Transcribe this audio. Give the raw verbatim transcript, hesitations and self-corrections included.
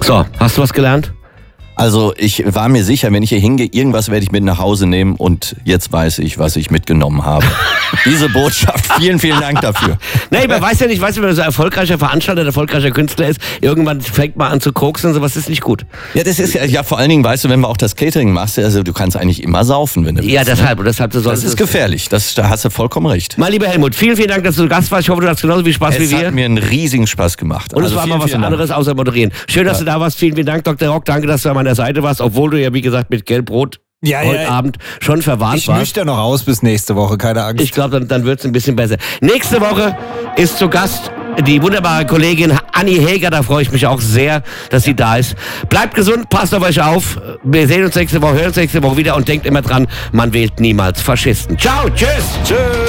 So, hast du was gelernt? Also ich war mir sicher, wenn ich hier hingehe, irgendwas werde ich mit nach Hause nehmen und jetzt weiß ich, was ich mitgenommen habe. Diese Botschaft, vielen, vielen Dank dafür. Nee, man weiß ja nicht, weißt du, wenn man so erfolgreicher Veranstalter, erfolgreicher Künstler ist, irgendwann fängt man an zu koksen und sowas ist nicht gut. Ja, das ist ja, ja vor allen Dingen, weißt du, wenn man auch das Catering machst, also du kannst eigentlich immer saufen, wenn du willst. Ja, deshalb, und deshalb du Das ist gefährlich, das, da hast du vollkommen recht. Mein lieber Helmut, vielen, vielen Dank, dass du zu Gast warst. Ich hoffe, du hast genauso viel Spaß Es wie wir. hat mir einen riesigen Spaß gemacht. Und es Also war vielen, mal was vielen Dank. anderes außer moderieren. Schön, dass Ja. du da warst. Vielen, vielen Dank, Doktor Rock. Danke, dass du an meiner Seite warst, obwohl du ja, wie gesagt, mit Gelb-Rot Ja, heute ja. Abend schon verwarnt Ich warst. nüchtern noch aus bis nächste Woche, keine Angst. Ich glaube, dann, dann wird es ein bisschen besser. Nächste Woche ist zu Gast die wunderbare Kollegin Anni Häger. Da freue ich mich auch sehr, dass sie da ist. Bleibt gesund, passt auf euch auf. Wir sehen uns nächste Woche, hören uns nächste Woche wieder und denkt immer dran, man wählt niemals Faschisten. Ciao, tschüss. Tschüss.